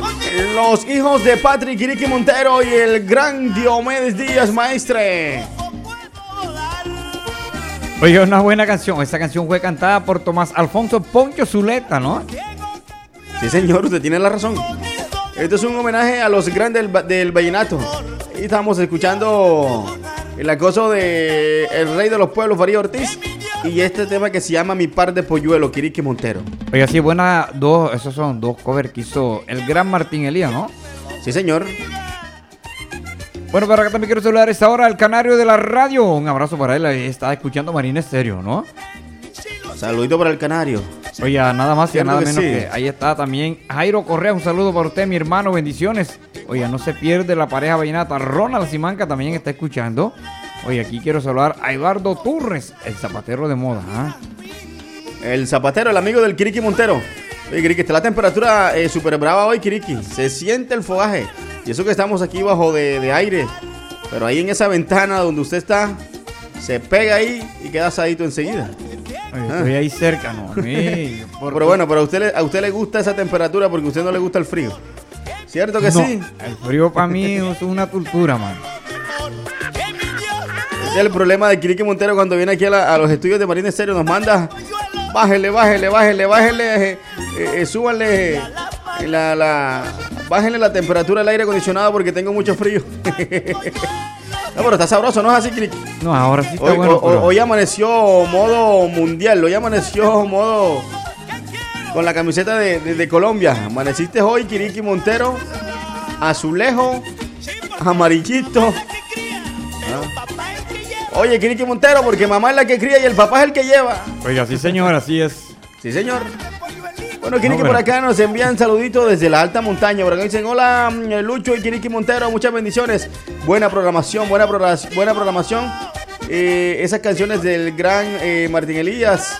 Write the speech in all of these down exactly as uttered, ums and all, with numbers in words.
Los hijos de Patrick Ricky Montero y el gran Diomedes Díaz, maestre. Oye, una buena canción. Esta canción fue cantada por Tomás Alfonso Poncho Zuleta, ¿no? Sí, señor, usted tiene la razón. Esto es un homenaje a los grandes del, del vallenato. Y estamos escuchando el acoso de el rey de los pueblos, Farid Ortiz, y este tema que se llama Mi par de polluelo, Ricky Montero. Oye, sí, buena, dos, esos son dos covers que hizo el gran Martín Elías, ¿no? Sí, señor. Bueno, para acá también quiero saludar a esta hora al canario de la radio. Un abrazo para él, ahí está escuchando Marina Estéreo, ¿no? Saludito para el canario. Oye, nada más y nada que menos sí. que ahí está también Jairo Correa, un saludo para usted, mi hermano, bendiciones. Oye, no se pierde la pareja vallenata. Ronald Simanca también está escuchando. Oye, aquí quiero saludar a Eduardo Turres, el zapatero de moda, ¿eh? El zapatero, el amigo del Kiriki Montero. Oye, Kiriki, está la temperatura eh, súper brava hoy, Kiriki. Se siente el fogaje. Y eso que estamos aquí bajo de, de aire. Pero ahí en esa ventana donde usted está, se pega ahí y queda asadito enseguida. Oye, estoy ahí cerca, ¿no? Sí, por... Pero bueno, pero a usted, le, a usted le gusta esa temperatura porque a usted no le gusta el frío. ¿Cierto que no, sí? El frío para mí es una tortura, man. Ese es el problema de Kiriki Montero cuando viene aquí a, la, a los estudios de Marina Estéreo. Nos manda, bájele, bájele, bájele, bájele, eh, eh, súbanle la, la, bájenle la temperatura del aire acondicionado porque tengo mucho frío. No, pero está sabroso, ¿no es así, Kiriki? No, ahora sí está Hoy, bueno. o, Pero... hoy amaneció modo mundial, hoy amaneció modo con la camiseta de, de, de Colombia. Amaneciste hoy, Kiriki Montero, azulejo, amarillito. ¿Ah? Oye, Kiriki Montero, porque mamá es la que cría y el papá es el que lleva. Oiga, sí, señor, así es. Sí, señor. Bueno, Kiriki, No, por acá nos envían saluditos desde la alta montaña. Por acá dicen, hola, Lucho y Kiriki Montero, muchas bendiciones. Buena programación, buena, progr buena programación. Eh, esas canciones del gran eh, Martín Elías.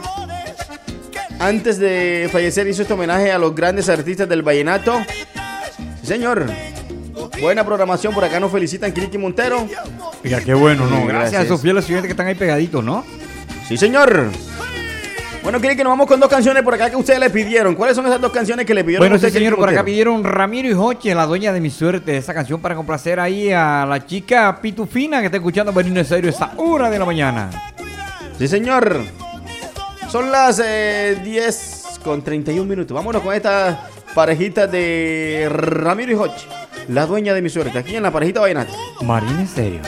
Antes de fallecer hizo este homenaje a los grandes artistas del vallenato. Sí, señor. Buena programación, por acá nos felicitan Kiriki Montero. Oiga, qué bueno, ¿no? Sí, gracias, gracias a esos fieles oyentes que están ahí pegaditos, ¿no? Sí, señor. Bueno, Kiriki, nos vamos con dos canciones por acá que ustedes le pidieron. ¿Cuáles son esas dos canciones que le pidieron? Bueno, a usted, sí, señor, Kiriki por acá Montero? pidieron Ramiro y Joche, la dueña de mi suerte. Esa canción para complacer ahí a la chica Pitufina que está escuchando Marina Estéreo esta hora de la mañana. Sí, señor. Son las eh, diez con treinta y un minutos. Vámonos con esta parejita de Ramiro y Joche, la dueña de mi suerte. Aquí en la parejita vallenata. Marina Estéreo.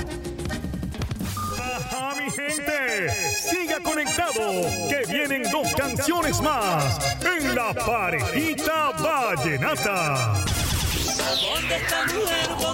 Ajá, mi gente. Siga conectado, que vienen dos canciones más en la parejita vallenata.